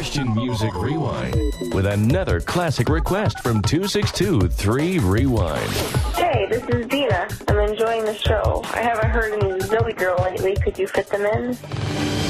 Christian Music Rewind with another classic request from 262-3 Rewind. Hey, this is Dina. I'm enjoying the show. I haven't heard any Zoe Girl lately. Could you fit them in?